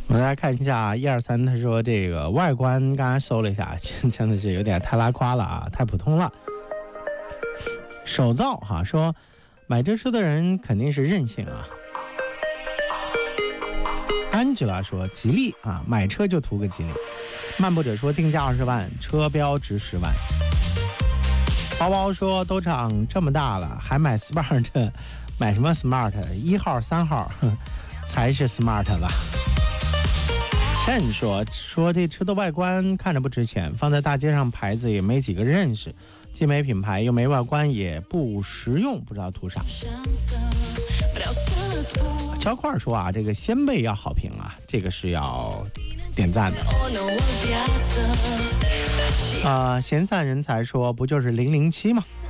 我们来看一下123，他说这个外观刚才搜了一下，真的是有点太拉胯了啊，太普通了。手造哈，说买这车的人肯定是任性啊。Angela 说吉利啊，买车就图个吉利。漫步者说定价20万，车标值10万。包包说都长这么大了，还买 Smart， 买什么 Smart？1号、3号才是 Smart 吧。Chen 说这车的外观看着不值钱，放在大街上牌子也没几个认识，既没品牌又没外观，也不实用，不知道图啥。焦块说啊，这个掀背要好评啊，这个是要点赞的。闲散人才说不就是007吗？